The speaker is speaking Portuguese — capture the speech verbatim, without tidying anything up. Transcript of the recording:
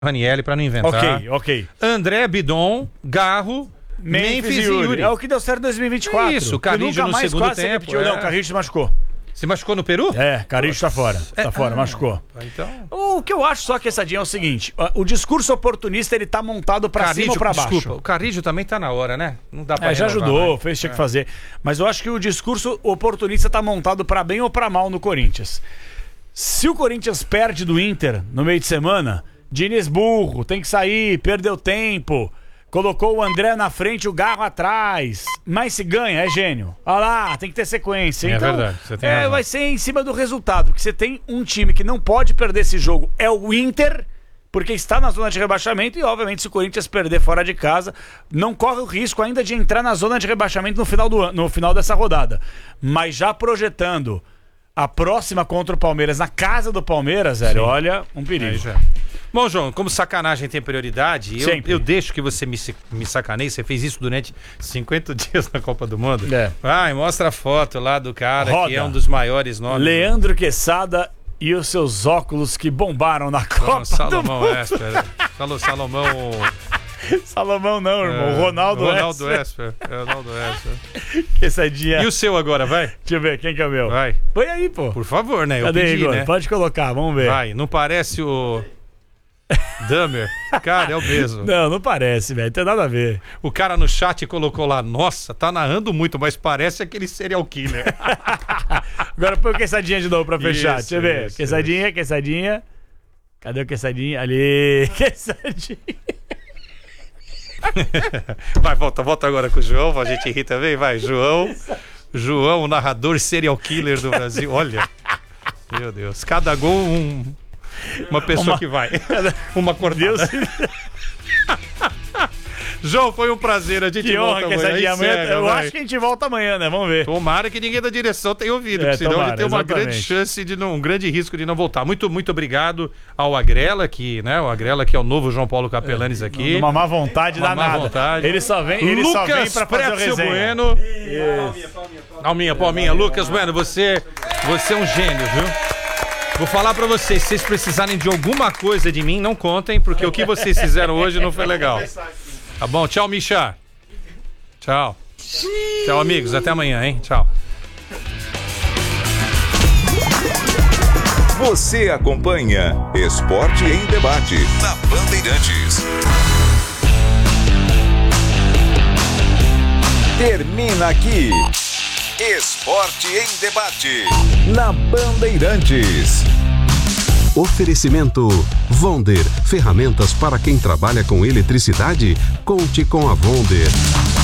Ranieri, pra não inventar. Ok, ok. André, Bidon, Garro, Memphis, Memphis e Yuri. Yuri. É o que deu certo em dois mil e vinte e quatro. Isso, o Carrillo no segundo tempo. É. Não, o Carrillo se machucou. Se machucou no Peru? É, Carrillo tá fora. Tá é, fora, ah, machucou. Então... O que eu acho só que essa dia é o seguinte: o discurso oportunista ele tá montado pra Carrillo, cima ou pra baixo. Desculpa, o Carrillo também tá na hora, né? Não dá pra É, já ajudou, mais. fez o que tinha é. que fazer. Mas eu acho que o discurso oportunista tá montado pra bem ou pra mal no Corinthians. Se o Corinthians perde do Inter no meio de semana, Diniz burro, tem que sair, perdeu tempo. Colocou o André na frente, o Garro atrás. Mas se ganha, é gênio. Olha lá, tem que ter sequência. É então, verdade, você tem é, razão. vai ser em cima do resultado. Porque você tem um time que não pode perder esse jogo. É o Inter, porque está na zona de rebaixamento. E, obviamente, se o Corinthians perder fora de casa, não corre o risco ainda de entrar na zona de rebaixamento no final, do, no final dessa rodada. Mas já projetando a próxima contra o Palmeiras na casa do Palmeiras, velho, olha, um perigo. Já. Bom, João, como sacanagem tem prioridade, eu, eu deixo que você me, me sacaneie. Você fez isso durante cinquenta dias na Copa do Mundo. É. Vai, mostra a foto lá do cara Roda. que é um dos maiores nomes. Leandro Quesada e os seus óculos que bombaram na Copa Não, Salomão do Mundo. Esper. Salomão... Salomão... Salomão não, irmão. É, Ronaldo, Ronaldo Esper. Esper. Ronaldo Esper. Quesadinha. E o seu agora, vai? Deixa eu ver, quem que é o meu? Vai. Põe aí, pô. Por favor, né? Eu Cadê, pedi, Igor? né? Pode colocar, vamos ver. Vai, não parece o... Dahmer. Cara, é o mesmo. Não, não parece, velho. Tem nada a ver. O cara no chat colocou lá, nossa, tá narrando muito, mas parece aquele serial killer. Agora põe o Quesadinha de novo pra fechar. Isso, Deixa eu ver. Isso, quesadinha, isso. Quesadinha. Cadê o Quesadinha? Ali. Quesadinha. Vai, volta, volta agora com o João, pra gente rir também. Vai, João. João, o narrador serial killer do Brasil. Olha. Meu Deus. Cada gol um... Uma pessoa uma... que vai. Uma cortada. João, foi um prazer. A gente que volta honra amanhã. Que essa amanhã sério, eu vai. acho que a gente volta amanhã, né? Vamos ver. Tomara que ninguém da direção tenha ouvido, é, senão tomara, ele tem uma exatamente. grande chance de não, um grande risco de não voltar. Muito, muito obrigado ao Agrela, que, né? O Agrela que é o novo João Paulo Capelanes aqui. Uma má vontade uma danada. Má vontade. Ele só vem, ele Lucas só vem pra fazer o resenha. Bueno. Palminha, palminha. Lucas Bueno, você, você é um gênio, viu? Vou falar pra vocês, se vocês precisarem de alguma coisa de mim, não contem, porque o que vocês fizeram hoje não foi legal. Tá bom? Tchau, Misha. Tchau. Tchau, amigos. Até amanhã, hein? Tchau. Você acompanha Esporte em Debate na Bandeirantes. Termina aqui Esporte em Debate na Bandeirantes. Oferecimento Vonder, ferramentas para quem trabalha com eletricidade. Conte com a Vonder.